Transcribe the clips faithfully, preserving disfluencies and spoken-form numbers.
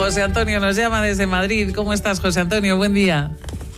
José Antonio nos llama desde Madrid. ¿Cómo estás, José Antonio? Buen día.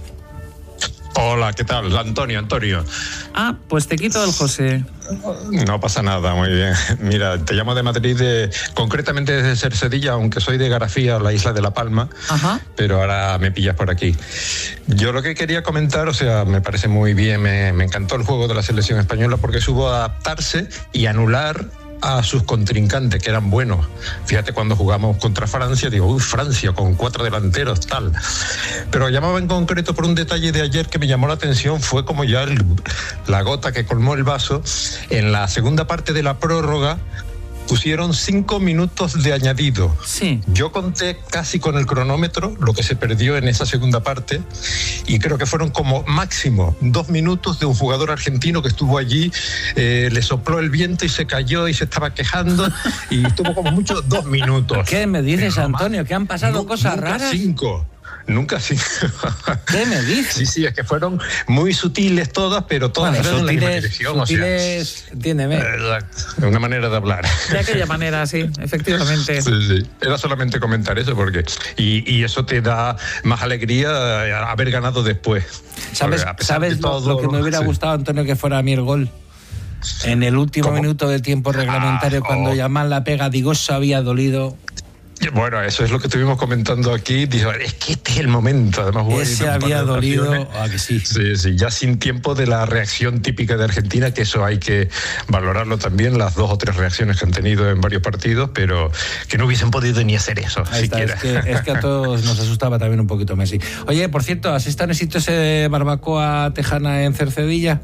Hola, ¿qué tal? Antonio, Antonio. Ah, pues te quito el José. No pasa nada, muy bien. Mira, te llamo de Madrid, de, concretamente desde Cercedilla, aunque soy de Garafía, la isla de La Palma. Ajá. Pero ahora me pillas por aquí. Yo lo que quería comentar, o sea, me parece muy bien, me, me encantó el juego de la selección española porque supo adaptarse y anular a sus contrincantes, que eran buenos. Fíjate, cuando jugamos contra Francia, digo, uy, Francia, con cuatro delanteros, tal. Pero llamaba en concreto por un detalle de ayer que me llamó la atención, fue como ya el, la gota que colmó el vaso. En la segunda parte de la prórroga, pusieron cinco minutos de añadido. Sí. Yo conté casi con el cronómetro lo que se perdió en esa segunda parte y creo que fueron como máximo dos minutos de un jugador argentino que estuvo allí, eh, le sopló el viento y se cayó y se estaba quejando y estuvo como mucho dos minutos. ¿Qué me dices, Pero Antonio? ¿Que han pasado no, cosas nunca raras? Cinco. Nunca sí. ¿Qué me dices? Sí, sí, es que fueron muy sutiles todas, pero todas bueno, eran sutiles, en la misma dirección. Sutiles, o sea, entiéndeme. Exacto, una manera de hablar. De aquella manera, sí, efectivamente. Sí, sí. Era solamente comentar eso, porque y, y eso te da más alegría haber ganado después. ¿Sabes, ¿sabes de todo, lo que me hubiera sí. gustado, Antonio, que fuera a mí el gol? En el último ¿Cómo? minuto del tiempo reglamentario, ah, cuando oh. Yamal la pega, digo, eso había dolido. Bueno, eso es lo que estuvimos comentando aquí. Dijo, es que este es el momento. Además, ese había dolido. Ah, que sí. Sí, sí, ya sin tiempo de la reacción típica de Argentina, que eso hay que valorarlo también, las dos o tres reacciones que han tenido en varios partidos, pero que no hubiesen podido ni hacer eso, Ahí siquiera. Está, es, que, es que a todos nos asustaba también un poquito Messi. Oye, por cierto, ¿has estado en el sitio ese de barbacoa tejana en Cercedilla?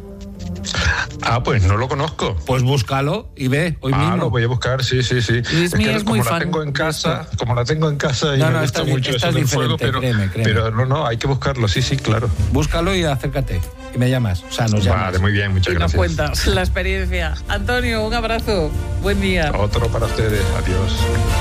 Ah, pues no lo conozco. Pues búscalo y ve hoy ah, mismo. Lo voy a buscar, sí, sí, sí. Luis es que es como muy la fan tengo en casa, como la tengo en casa y no, me no, gusta estás, mucho estás eso del fuego, pero, créeme, créeme. pero no, no, hay que buscarlo, sí, sí, claro. Búscalo y acércate y me llamas, o sea, nos llamas. Vale, muy bien, muchas y gracias. Y nos cuentas la experiencia. Antonio, un abrazo, buen día. Otro para ustedes, adiós.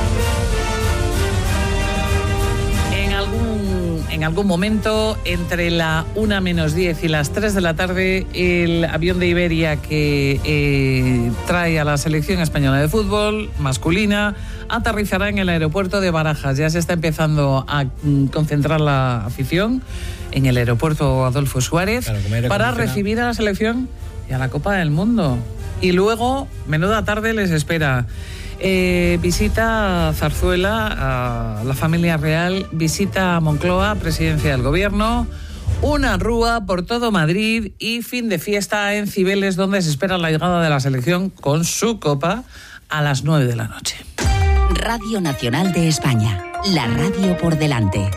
En algún momento, entre la una menos diez y las tres de la tarde, el avión de Iberia que eh, trae a la selección española de fútbol masculina aterrizará en el aeropuerto de Barajas. Ya se está empezando a concentrar la afición en el aeropuerto Adolfo Suárez claro, para recibir a la selección y a la Copa del Mundo. Y luego, menuda tarde les espera. Eh, visita a Zarzuela, a la familia real, visita a Moncloa, presidencia del gobierno, una rúa por todo Madrid y fin de fiesta en Cibeles, donde se espera la llegada de la selección con su copa a las nueve de la noche. Radio Nacional de España, la radio por delante.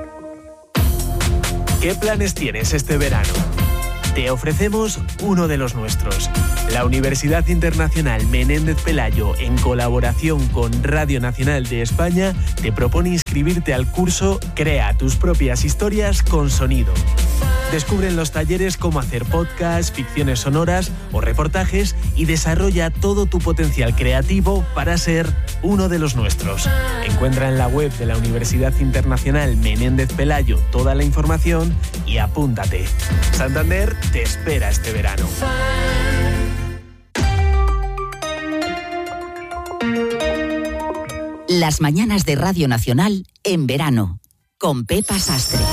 ¿Qué planes tienes este verano? Te ofrecemos uno de los nuestros. La Universidad Internacional Menéndez Pelayo, en colaboración con Radio Nacional de España, te propone inscribirte al curso Crea tus propias historias con sonido. Descubre en los talleres cómo hacer podcasts, ficciones sonoras o reportajes y desarrolla todo tu potencial creativo para ser uno de los nuestros. Encuentra en la web de la Universidad Internacional Menéndez Pelayo toda la información y apúntate. Santander te espera este verano. Las mañanas de Radio Nacional en verano, con Pepa Sastre.